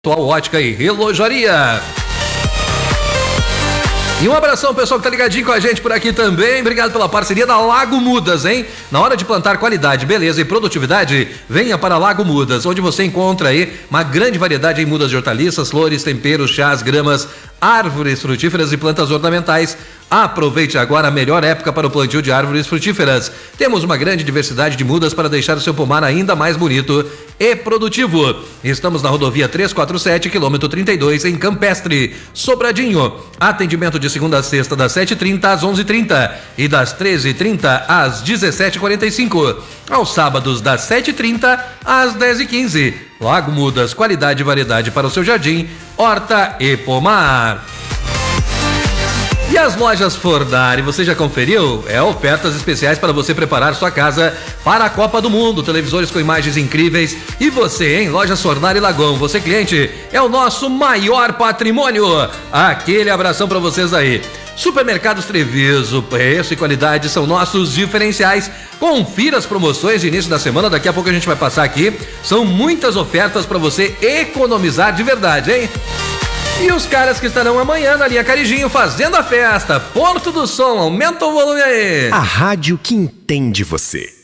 Ótica e Relojaria. E um abração, pessoal que tá ligadinho com a gente por aqui também. Obrigado pela parceria da Lago Mudas, hein? Na hora de plantar qualidade, beleza e produtividade, venha para Lago Mudas, onde você encontra aí uma grande variedade em mudas de hortaliças, flores, temperos, chás, gramas, árvores frutíferas e plantas ornamentais. Aproveite agora a melhor época para o plantio de árvores frutíferas. Temos uma grande diversidade de mudas para deixar o seu pomar ainda mais bonito e produtivo. Estamos na rodovia 347, quilômetro 32, em Campestre, Sobradinho. Atendimento de segunda a sexta, das 7h30 às 11h30 e das 13h30 às 17h45. Aos sábados, das 7h30 às 10h15. Lago Mudas, qualidade e variedade para o seu jardim, horta e pomar. E as lojas Fornari, você já conferiu? Ofertas especiais para você preparar sua casa para a Copa do Mundo, televisores com imagens incríveis. E você, hein? Lojas Fornari Lagoão, você cliente, é o nosso maior patrimônio. Aquele abração para vocês aí. Supermercados Treviso, preço e qualidade são nossos diferenciais. Confira as promoções de início da semana, daqui a pouco a gente vai passar aqui. São muitas ofertas para você economizar de verdade, hein? E os caras que estarão amanhã na linha Carijinho fazendo a festa. Porto do Som, aumenta o volume aí. A rádio que entende você.